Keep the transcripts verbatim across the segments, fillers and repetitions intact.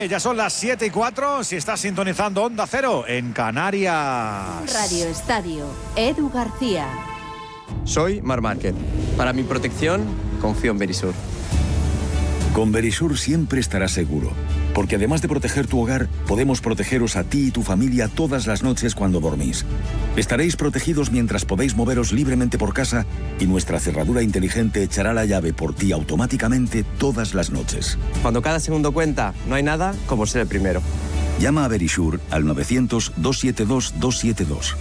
Ya son las siete y cuatro, si estás sintonizando Onda Cero en Canarias. Radio Estadio, Edu García. Soy Marc Márquez. Para mi protección, confío en Verisur. Con Verisur siempre estarás seguro, porque además de proteger tu hogar, podemos protegeros a ti y tu familia todas las noches cuando dormís. Estaréis protegidos mientras podéis moveros libremente por casa y nuestra cerradura inteligente echará la llave por ti automáticamente todas las noches. Cuando cada segundo cuenta, no hay nada como ser el primero. Llama a Verisur al novecientos, doscientos setenta y dos, doscientos setenta y dos.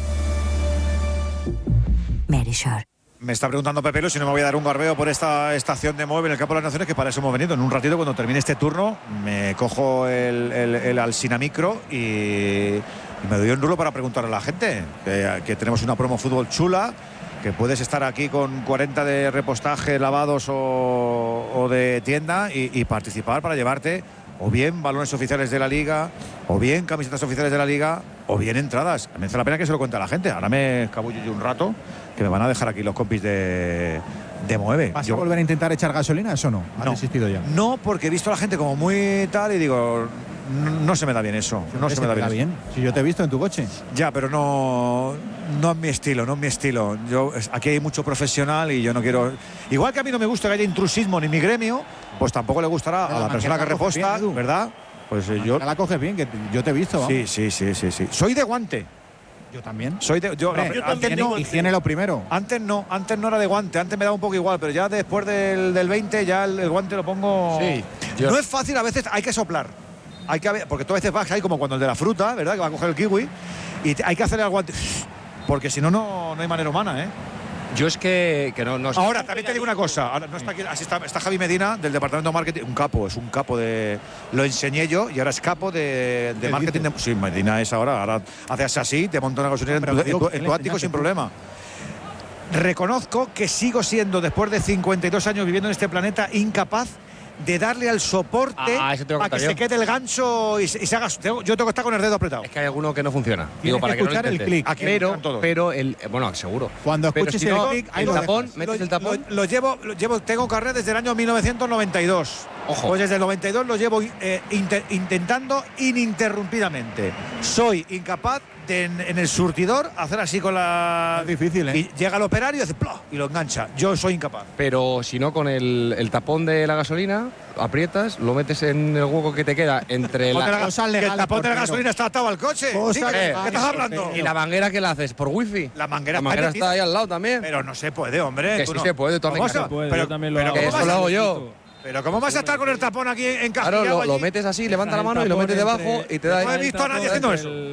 Verisur. Me está preguntando Pepe Lu si no me voy a dar un garbeo por esta estación de Moeve en el Campo de las Naciones, que para eso hemos venido. En un ratito, cuando termine este turno, me cojo el, el, el Alsina Micro y, y me doy un rulo para preguntar a la gente que, que tenemos una promo fútbol chula, que puedes estar aquí con cuarenta de repostaje, lavados o, o de tienda y, y participar para llevarte o bien balones oficiales de la Liga, o bien camisetas oficiales de la Liga, o bien entradas. Me hace la pena que se lo cuente a la gente. Ahora me escabullo yo un rato, que me van a dejar aquí los compis de, de Mueve. ¿Vas yo, a volver a intentar echar gasolina? ¿Eso no? ¿Has no, desistido ya? No, porque he visto a la gente como muy tal y digo, no, no se me da bien eso. No se, se me da bien, bien. Si yo te he visto en tu coche. Ya, pero no, no es mi estilo, no es mi estilo. Yo, aquí hay mucho profesional y yo no quiero... Igual que a mí no me gusta que haya intrusismo ni mi gremio, pues tampoco le gustará a la persona que reposta, bien, ¿verdad? Pues eh, yo... la coges bien, que yo te he visto. Sí, sí, sí, sí, sí. Soy de guante. Yo también. Soy de, yo, Hombre, yo antes no, higiene lo primero. Antes no, antes no era de guante, antes me daba un poco igual, pero ya después del, del veinte ya el, el guante lo pongo. Sí. Yo... No es fácil, a veces hay que soplar. Hay que, porque tú a veces vas ahí como cuando el de la fruta, ¿verdad? Que va a coger el kiwi y te, hay que hacerle al guante, porque si no, no hay manera humana, ¿eh? Yo es que, que no, no... Ahora, también te digo una cosa. Ahora, no está aquí, así está, está Javi Medina, del departamento de marketing. Un capo, es un capo de... Lo enseñé yo y ahora es capo de, de marketing. De, sí, Medina es ahora. Ahora haces así, te monta una gasolinera en, en, en, en tu ático sin problema. Reconozco que sigo siendo, después de cincuenta y dos años viviendo en este planeta, incapaz de darle al soporte ah, para que yo. se quede el gancho y, y se haga. Yo tengo que estar con el dedo apretado. Es que hay alguno que no funciona. Digo, para que, que no el clic. Pero, pero el. Bueno, seguro. Cuando escuches si el no, clic, el tapón, dejas. metes lo, el tapón. Lo, lo llevo, lo llevo, tengo carrera desde el año mil novecientos noventa y dos. Ojo. Pues desde el noventa y dos lo llevo eh, inter, intentando ininterrumpidamente. Soy incapaz de en, en el surtidor hacer así con la. Es difícil, ¿eh? Y llega el operario y hace ¡plof! Y lo engancha. Yo soy incapaz. Pero si no, con el, el tapón de la gasolina, aprietas, lo metes en el hueco que te queda entre la. la cosa legal, el tapón de la gasolina está atado al coche. ¿Sí? ¿Qué, ¿Qué estás hablando? ¿Y la manguera qué la haces? ¿Por wifi? La manguera, la manguera está ahí al lado también. Pero no se puede, hombre. Que sí no. se puede, tú ¿Cómo se puede? Pero, yo también lo pero hago. Eso lo hago yo. Pero ¿cómo vas a estar con el tapón aquí encajillado? Claro, lo, lo allí? metes así, levanta la mano y lo metes debajo entre... y te da. No he visto a nadie haciendo eso. El...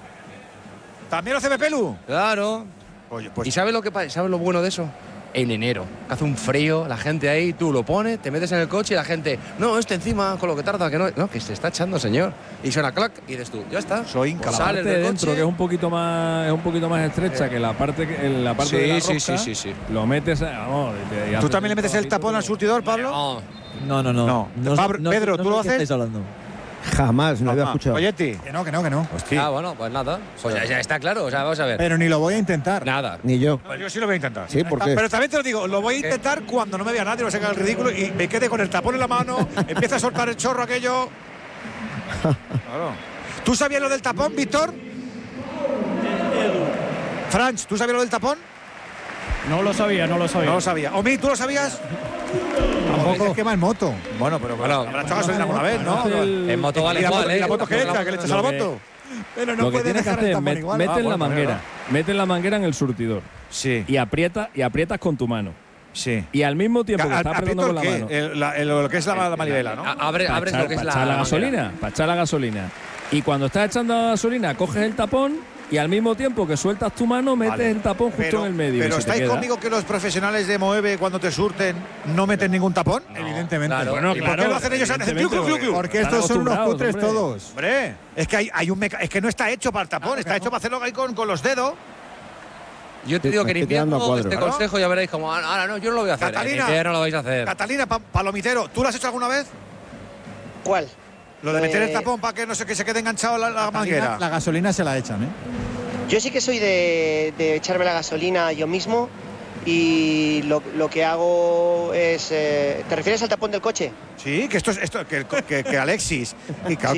¿También lo hace Pepe Lu? Claro. Oye, pues... ¿Y sabes lo que sabes lo bueno de eso? En enero, que hace un frío, la gente ahí, tú lo pones, te metes en el coche y la gente, no, este encima, con lo que tarda, que no, no, que se está echando, señor. Y suena clac y dices tú, ya está. Soy incapaz. La parte de dentro, que es un poquito más es un poquito más estrecha eh. que la parte en la parte sí, de la sí, rosca, sí, sí, sí. lo metes, vamos, y ¿Tú también le metes el tapón al surtidor, Pablo? No. No, no, no. No. no, Pablo, no Pedro, no ¿tú sé lo qué haces? estáis hablando. Jamás, no lo había escuchado. Oyetti. Que no, que no, que no. Hostia. Ah, bueno, pues nada. Pues ya, ya está claro, o sea, vamos a ver. Pero ni lo voy a intentar. Nada. Ni yo. No, yo sí lo voy a intentar. Sí, ¿por qué? Pero también te lo digo, lo voy a intentar cuando no me vea nadie, no se haga el ridículo y me quede con el tapón en la mano, empieza a soltar el chorro aquello. Claro. ¿Tú sabías lo del tapón, Víctor? Franch, ¿tú sabías lo del tapón? No lo sabía, no lo sabía. No lo sabía. Omi, ¿tú lo sabías? Tampoco es que va en moto. Bueno, pero Bueno, habrá echado gasolina alguna vez, ¿no? El... En moto vale ¿Y la, igual, moto, ¿eh? ¿Y la moto que echa? ¿Que le echas a la moto? Pero no lo que puedes tienes que dejar hacer el es tapón met, igual. mete Ah, en la bueno, manguera, mira. mete la manguera en el surtidor Sí, y aprietas y aprietas con tu mano. sí. Y al mismo tiempo que ¿A- estás apretando con la ¿qué? mano. El, la, el- lo que es la, la manivela, ¿no? A- Abre, Para abres echar, lo que es para la, echar la manguera. gasolina, para echar la gasolina. Y cuando estás echando la gasolina, coges el tapón y al mismo tiempo que sueltas tu mano, metes Vale. el tapón justo Pero, en el medio. pero y se te ¿estáis queda. conmigo que los profesionales de Moeve cuando te surten no meten ningún tapón? No, Evidentemente. claro. Bueno, ¿Y claro, por qué lo hacen ellos antes? evidentemente, Clu, clu, clu, clu. Porque Están estos son unos acostumbrados, cutres hombre. todos. Hombre, es que hay, hay un meca es que no está hecho para el tapón, Claro, está claro. hecho para hacerlo ahí con, con los dedos. Yo te digo que en Me estoy quedando a invierno cuadro. este Claro. consejo ya veréis como, ah, ahora no, yo no lo voy a hacer. Catalina. En invierno lo vais a hacer. Catalina, pa- palomitero, ¿tú lo has hecho alguna vez? ¿Cuál? Lo de meter el Eh, tapón para que no sé que se quede enganchado la, la manguera. La gasolina se la echan, ¿eh? Yo sí que soy de, de echarme la gasolina yo mismo y lo, lo que hago es... Eh, ¿te refieres al tapón del coche? Sí, que esto es esto, que, que, que Alexis, y claro,